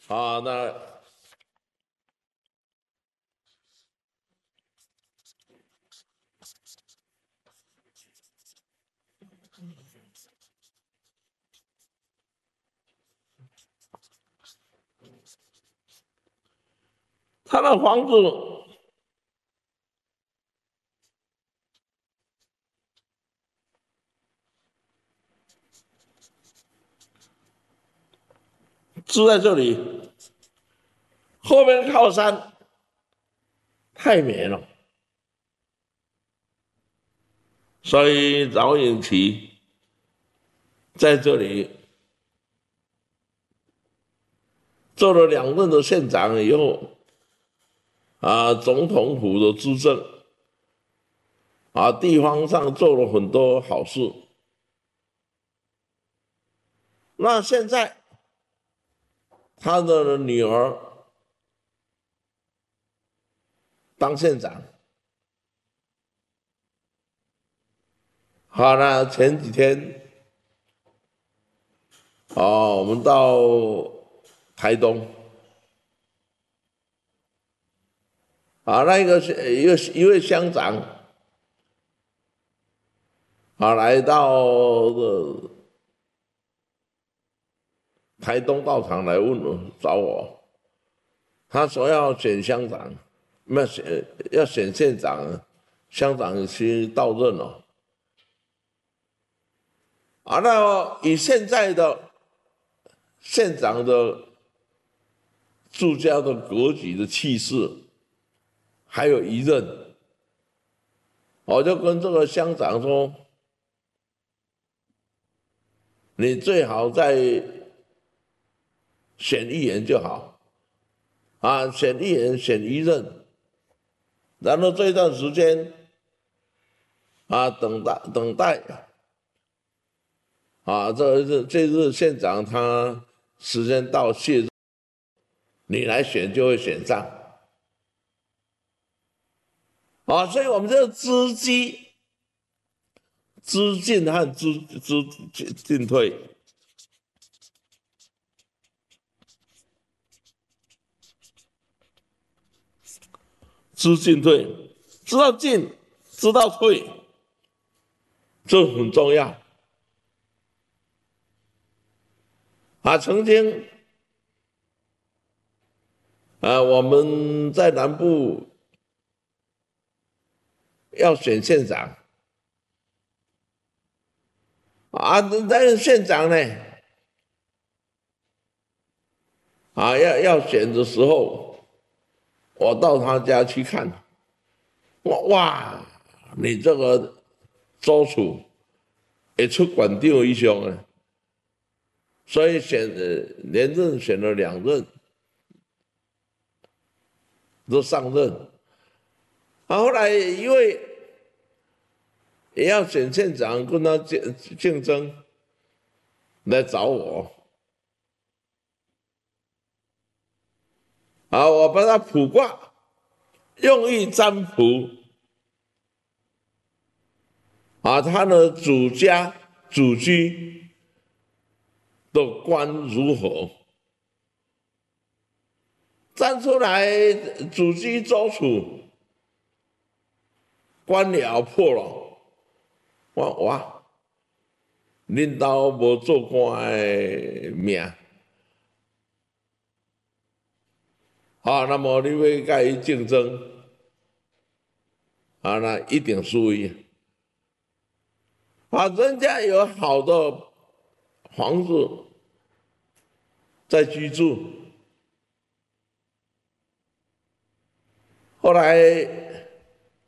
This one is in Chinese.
那他的房子住在这里，后面靠山太美了，所以饶永琪在这里做了2任的县长以后，总统府的资政，地方上做了很多好事。那现在他的女儿当县长，那前几天我们到台东，那一位乡长来到台东道场来找我，他说要选乡长，要选县长，乡长先到任了。那以现在的县长的住家的格局的气势，还有一任，我就跟这个乡长说，你最好再选议员就好，选议员选一任，然后这段时间等待这日县长他时间到卸任，你来选就会选上所以我们这个资进和资进退，资进退，知道进，知道退，这很重要曾经我们在南部要选县长但是县长呢要选的时候，我到他家去看，哇，你这个州处会出县长以上啊，所以连任选了2任，都上任。后来因为也要选县长，跟他竞争，来找我。我帮他卜卦，用意占卜他的主家主居的官如何，占出来主居州处官僚破了，哇，恁兜无做官的命那么你要跟他竞争那一定输赢人家有好的房子在居住，后来